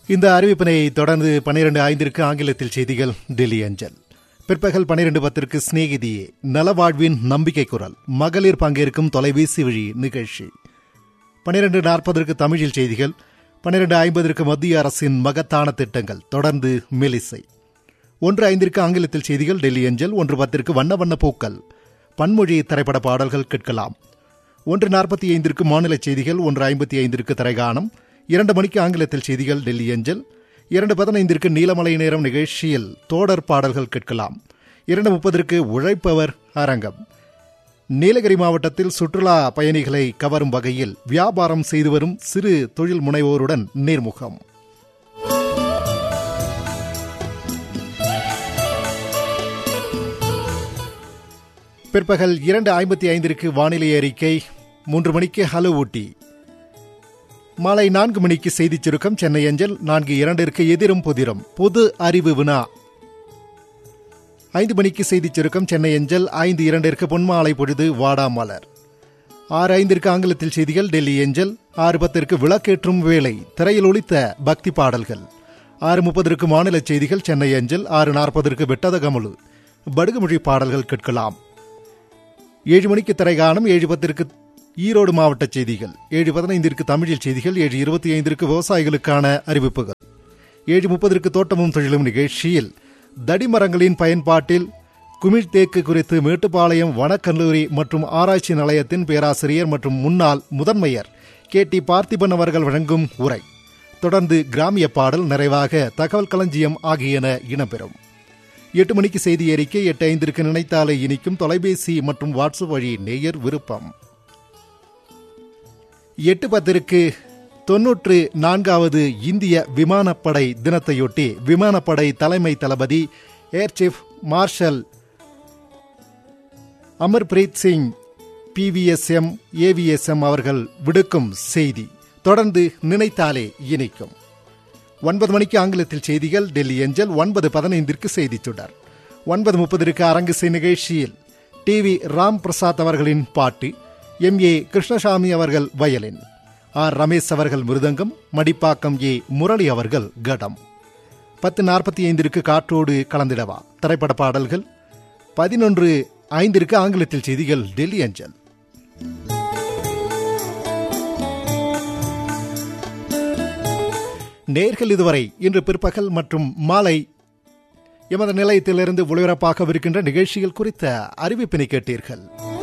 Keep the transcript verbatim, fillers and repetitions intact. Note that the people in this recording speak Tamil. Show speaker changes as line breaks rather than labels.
இந்த அறிவிப்பினை தொடர்ந்து பனிரெண்டு ஐந்திற்கு ஆங்கிலத்தில் செய்திகள் டெல்லி அஞ்சல். பிற்பகல் பனிரெண்டு பத்திற்கு சிநேகிதியே நலவாழ்வின் நம்பிக்கை குரல் மகளிர் பங்கேற்கும் தொலைபேசி வழி நிகழ்ச்சி. பனிரெண்டு நாற்பதற்கு தமிழில் செய்திகள். பனிரெண்டு ஐம்பதற்கு மத்திய அரசின் மகத்தான திட்டங்கள் தொடர்ந்து மெலிசை. ஒன்று ஐந்திற்கு ஆங்கிலத்தில் செய்திகள் டெல்லி அஞ்சல். ஒன்று பத்திற்கு வண்ண வண்ண பூக்கள் பன்மொழி திரைப்பட பாடல்கள் கேட்கலாம். ஒன்று நாற்பத்தி ஐந்திற்கு மாநில செய்திகள். ஒன்று ஐம்பத்தி ஐந்திற்கு திரைகானம். இரண்டு மணிக்கு ஆங்கிலத்தில் செய்திகள் டெல்லி அஞ்சல். இரண்டு பதினைந்திற்கு நீலமலை நேரம் நிகழ்ச்சியில் தோடர் பாடல்கள் கேட்கலாம். இரண்டு முப்பதற்கு உழைப்பவர் அரங்கம். நீலகிரி மாவட்டத்தில் சுற்றுலா பயணிகளை கவரும் வகையில் வியாபாரம் செய்து வரும் சிறு தொழில் முனைவோருடன் நேர்முகம். பிற்பகல் இரண்டு ஐம்பத்தி ஐந்திற்கு வானிலை அறிக்கை. மூன்று மணிக்கு ஹலோ ஊட்டி. மாலை நான்கு மணிக்கு செய்திச் சுருக்கம் சென்னை அஞ்சல். நான்கு இரண்டிற்கு எதிரும் புதிரும் பொது அறிவு வினா. ஐந்து மணிக்கு செய்திச் சுருக்கம் சென்னை அஞ்சல். ஐந்து இரண்டிற்கு பொன்மாலை பொழுது வாடாமலர். ஆறு ஐந்திற்கு ஆங்கிலத்தில் செய்திகள் டெல்லி அஞ்சல். ஆறு பத்திற்கு விளக்கேற்றும் வேளை திரையில் ஒலித்த பக்தி பாடல்கள். ஆறு முப்பதற்கு மாநில செய்திகள் சென்னை அஞ்சல். ஆறு நாற்பதற்கு வெட்டத கமலு படுகுமொழி பாடல்கள் கேட்கலாம். ஏழு மணிக்கு திரைகானம். ஏழு பத்திற்கு ஈரோடு மாவட்ட செய்திகள். ஏழு பதினைந்திற்கு தமிழில் செய்திகள். ஏழு இருபத்தி ஐந்திற்கு விவசாயிகளுக்கான அறிவிப்புகள். ஏழு முப்பதற்கு தோட்டமும் தொழிலும் நிகழ்ச்சியில் தடிமரங்களின் பயன்பாட்டில் குமிழ் தேக்கு குறித்து மேட்டுப்பாளையம் வனக்கல்லூரி மற்றும் ஆராய்ச்சி நிலையத்தின் பேராசிரியர் மற்றும் முன்னாள் முதன்மையர் கே டி பார்த்திபன் அவர்கள் வழங்கும் உரை. தொடர்ந்து கிராமிய பாடல், நிறைவாக தகவல் களஞ்சியம் ஆகியன இடம்பெறும். எட்டு மணிக்கு செய்தி அறிக்கை. எட்டு ஐந்திற்கு நினைத்தாலே இனிக்கும் தொலைபேசி மற்றும் வாட்ஸ்அப் வழி நேயர் விருப்பம். எட்டு பத்திற்கு தொன்னூற்று நான்காவது இந்திய விமானப்படை தினத்தையொட்டி விமானப்படை தலைமை தளபதி air chief marshal Amarpreet Singh P V S M A V S M அவர்கள் விடுக்கும் செய்தி. தொடர்ந்து நினைத்தாலே இனிக்கும். ஒன்பது மணிக்கு ஆங்கிலத்தில் செய்திகள் டெல்லி அஞ்சல். ஒன்பது பதினைந்திற்கு செய்திச் சுடர். ஒன்பது முப்பதற்கு அரங்கிசை நிகழ்ச்சியில் டி வி ராம் பிரசாத் அவர்களின் பாட்டு, எம் ஏ கிருஷ்ணசாமி அவர்கள் வயலின், ஆர் ரமேஷ் அவர்கள் மிருதங்கம், மடிப்பாக்கம் ஏ முரளி அவர்கள் கடம். பத்து நாற்பத்தி ஐந்திற்கு காற்றோடு கலந்திடவா திரைப்பட பாடல்கள். பதினொன்று ஐந்திற்கு ஆங்கிலத்தில் செய்திகள் டெல்லி அஞ்சல். நேர்கள் இதுவரை இன்று பிற்பகல் மற்றும் மாலை எமது நிலையத்திலிருந்து ஒளிபரப்பாகவிருக்கின்ற நிகழ்ச்சிகள் குறித்த அறிவிப்பினை கேட்டீர்கள்.